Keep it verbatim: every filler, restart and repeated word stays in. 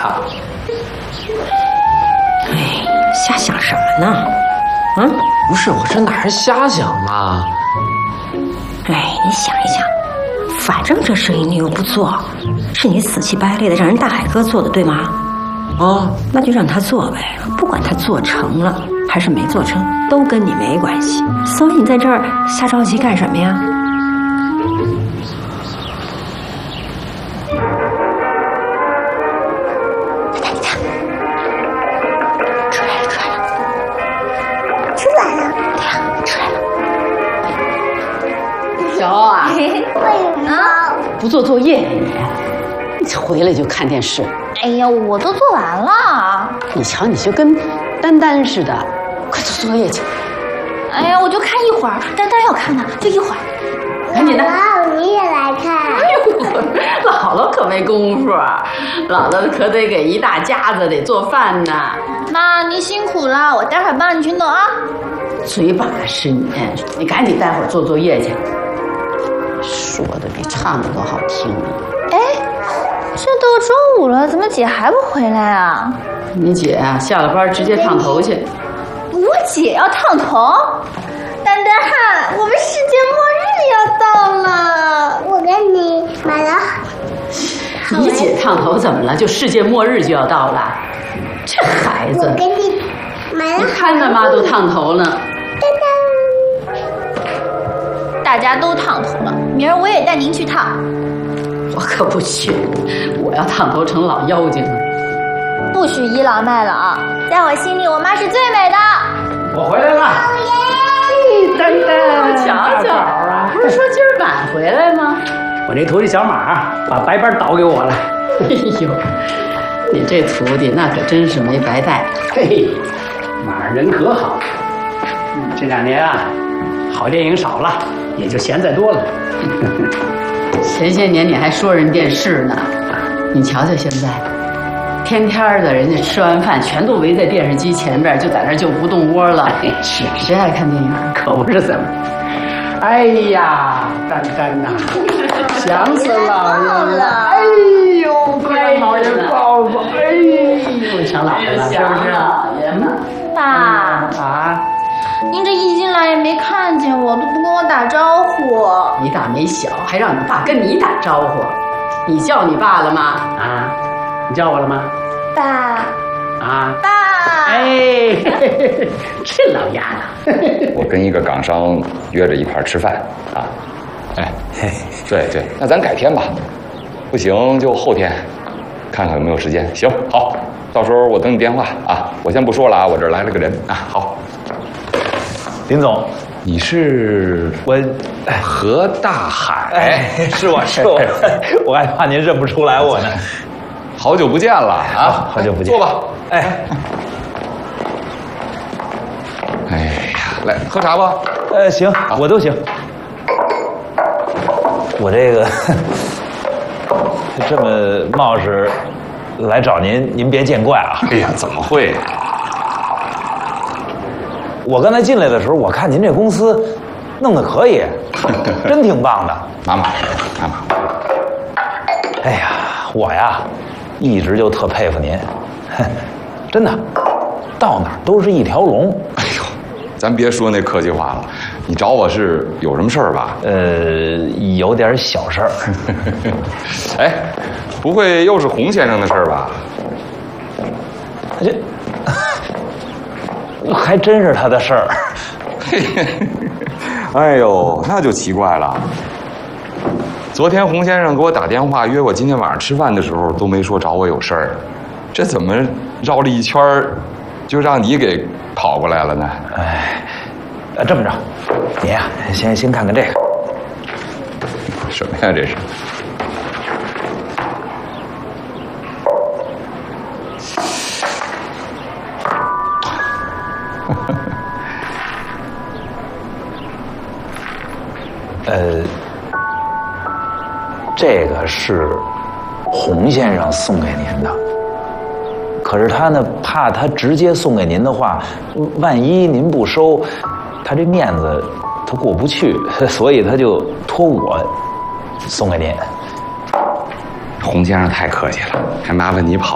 哎，瞎想什么呢？嗯， 不是，我这哪是瞎想啊？ 哎，你想一想，反正这生意你又不做，是你死乞白赖的让人大海哥做的，对吗？ 啊， 那就让他做呗，不管他做成了还是没做成，都跟你没关系。所以你在这儿瞎着急干什么呀？ 小欧啊， 为什么不做作业呀你？你回来就看电视。 哎呀，我都做完了。 你瞧，你就跟丹丹似的，快做作业去。 哎呀，我就看一会儿，丹丹要看呢，就一会儿。 赶紧的。 姥姥，你也来看。 哎呦，姥姥可没工夫，姥姥可得给一大家子得做饭呢。 妈，您辛苦了，我待会儿帮你去弄啊。 嘴把是你，你赶紧待会儿做作业去。说的比唱的都好听呢。 哎，这都中午了，怎么姐还不回来啊？ 你姐啊，下了班直接烫头去。 我姐要烫头？丹丹，我们世界末日要到了。 我给你买了。 你姐烫头怎么了？就世界末日就要到了？这孩子。 我给你买了。 你看看妈都烫头呢。 丹丹。 大家都烫头了，明儿我也带您去烫。 我可不去，我要烫头成老妖精了。 不许倚老卖老，在我心里，我妈是最美的。 我回来了。 丹丹，瞧瞧啊，不是说今儿晚回来吗？ 我那徒弟小马把白班倒给我了。 哎呦，你这徒弟那可真是没白带。 嘿，马人可好？这两年啊，好电影少了，也就闲再多了。 前些年你还说人电视呢，你瞧瞧现在，天天的人家吃完饭全都围在电视机前边，就在那就不动窝了。是，谁爱看电影？ 可不是怎么。哎呀，丹丹呐，想死姥爷了！哎呦，快让老爷抱抱！哎呦，想姥爷了，是不是？ 姥爷呢？ 爸啊， 您这一进来也没看见我，都不跟我打招呼。 你大没小，还让你爸跟你打招呼？你叫你爸了吗？ 啊，你叫我了吗？ 爸， 啊， 爸， 哎，这老丫头， 我跟一个港商约着一块儿吃饭啊，哎，对对，那咱改天吧，不行就后天，看看有没有时间。行，好，到时候我等你电话啊。我先不说了啊，我这儿来了个人啊。好， 林总， 你是我何大海？ 哎，是我是我，我还怕您认不出来我呢。 好久不见了啊！ 好久不见， 坐吧。 哎， 哎呀，来喝茶吧。 呃，行，我都行。我这个这么冒失来找您，您别见怪啊。 哎呀，怎么会？ 我刚才进来的时候，我看您这公司弄得可以，真挺棒的。 马马，马马。 哎呀，我呀，一直就特佩服您，真的，到哪儿都是一条龙。 哎呦，咱别说那客气话了，你找我是有什么事儿吧？ 呃，有点小事儿。 哎，不会又是洪先生的事儿吧？ 这还真是他的事儿。 哎呦，那就奇怪了。昨天洪先生给我打电话约我今天晚上吃饭的时候，都没说找我有事儿，这怎么绕了一圈儿，就让你给跑过来了呢？ 哎，呃，这么着，你呀、啊，先先看看这个。 什么呀？这是？ 呃，这个是洪先生送给您的，可是他呢，怕他直接送给您的话，万一您不收，他这面子他过不去，所以他就托我送给您。 洪先生太客气了，还麻烦你跑